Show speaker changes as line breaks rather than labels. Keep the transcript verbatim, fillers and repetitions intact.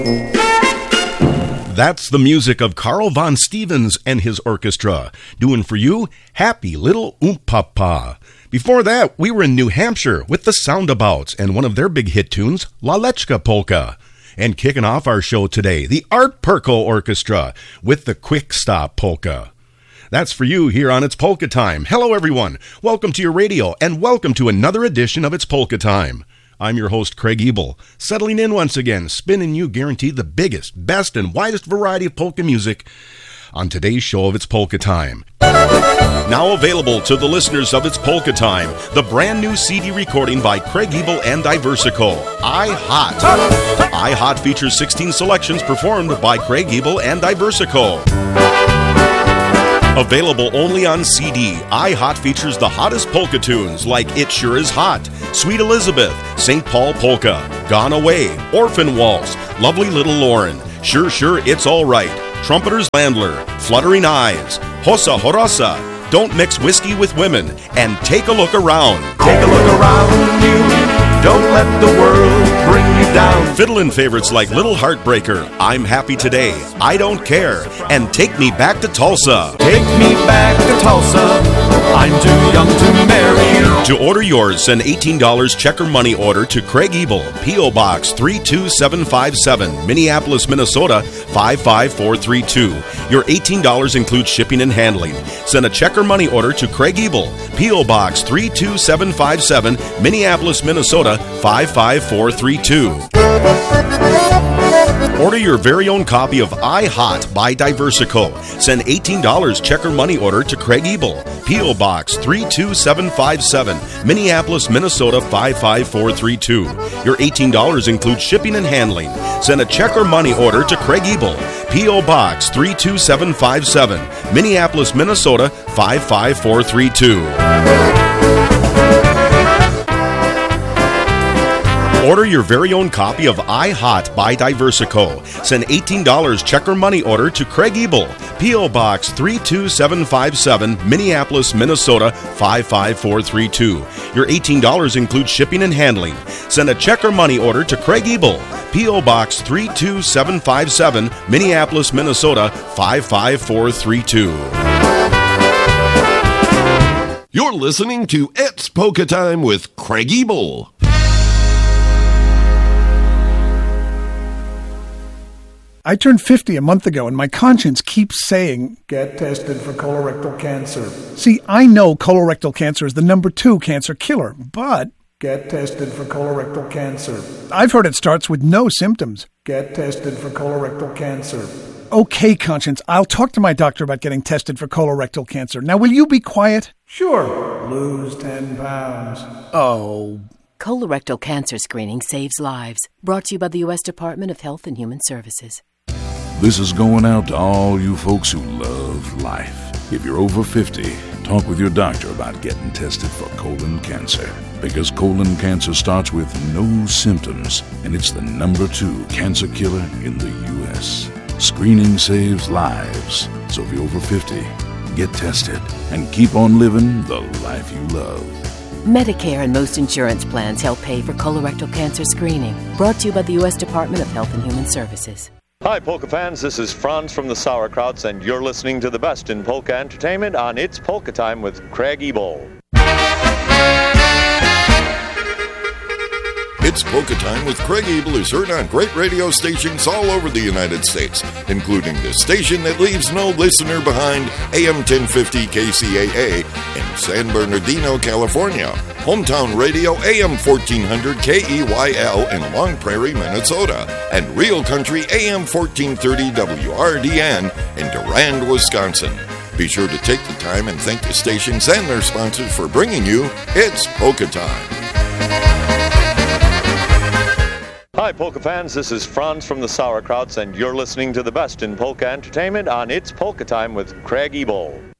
That's the music of Carl Von Stevens and his orchestra, doing for you Happy Little Oompapa. Before that, we were in New Hampshire with the Soundabouts and one of their big hit tunes, Laleczka Polka. And kicking off our show today, the Art Perko Orchestra with the Quick Stop Polka. That's for you here on It's Polka Time. Hello, everyone. Welcome to your radio, and welcome to another edition of It's Polka Time. I'm your host, Craig Ebel, settling in once again, spinning you guaranteed the biggest, best, and widest variety of polka music on today's show of It's Polka Time. Now available to the listeners of It's Polka Time, the brand new C D recording by Craig Ebel and Diversico, I Hot. I Hot features sixteen selections performed by Craig Ebel and Diversico. Available only on C D, I Hot features the hottest polka tunes like It Sure Is Hot, Sweet Elizabeth, Saint Paul Polka, Gone Away, Orphan Waltz, Lovely Little Lauren, Sure Sure It's All Right, Trumpeter's Landler, Fluttering Eyes, Hossa Horosa, Don't Mix Whiskey with Women, and Take a Look Around.
Take a look around you. Don't let the world bring you down.
Fiddlin' favorites like Little Heartbreaker, I'm Happy Today, I Don't Care, and Take Me Back to Tulsa.
Take me back to Tulsa. I'm too young to marry.
To order yours, send eighteen dollars check or money order to Craig Ebel, P O. Box three two seven five seven, Minneapolis, Minnesota five five four three two. Your eighteen dollars includes shipping and handling. Send a check or money order to Craig Ebel, P O. Box three two seven five seven, Minneapolis, Minnesota five five four three two. Order your very own copy of I Hot by Diversico. Send eighteen dollars check or money order to Craig Ebel, P O. Box three two seven five seven, Minneapolis, Minnesota five five four three two. Your eighteen dollars includes shipping and handling. Send a check or money order to Craig Ebel, P O. Box three two seven five seven, Minneapolis, Minnesota five five four three two. Order your very own copy of I Hot by Diversico. Send eighteen dollars check or money order to Craig Ebel, P O. Box three two seven five seven, Minneapolis, Minnesota five five four three two. Your eighteen dollars includes shipping and handling. Send a check or money order to Craig Ebel, P O. Box three two seven five seven, Minneapolis, Minnesota five five four three two.
You're listening to It's Polka Time with Craig Ebel.
I turned fifty a month ago, and my conscience keeps saying, get tested for colorectal cancer. See, I know colorectal cancer is the number two cancer killer, but get tested for colorectal cancer. I've heard it starts with no symptoms. Get tested for colorectal cancer. Okay, conscience, I'll talk to my doctor about getting tested for colorectal cancer. Now, will you be quiet? Sure. Lose ten pounds. Oh.
Colorectal cancer screening saves lives. Brought to you by the U S Department of Health and Human Services.
This is going out to all you folks who love life. If you're over fifty, talk with your doctor about getting tested for colon cancer. Because colon cancer starts with no symptoms, and it's the number two cancer killer in the U S Screening saves lives. So if you're over fifty, get tested and keep on living the life you love.
Medicare and most insurance plans help pay for colorectal cancer screening. Brought to you by the U S Department of Health and Human Services.
Hi, polka fans. This is Franz from the Sauerkrauts, and you're listening to the best in polka entertainment on It's Polka Time with Craig Ebel.
It's Polka Time with Craig Ebel is heard on great radio stations all over the United States, including the station that leaves no listener behind, A M ten fifty K C A A in San Bernardino, California. Hometown Radio, A M fourteen hundred K E Y L in Long Prairie, Minnesota. And Real Country, A M fourteen thirty W R D N in Durand, Wisconsin. Be sure to take the time and thank the stations and their sponsors for bringing you It's Polka Time.
Hi, polka fans. This is Franz from the Sauerkrauts, and you're listening to the best in polka entertainment on It's Polka Time with Craig Ebel.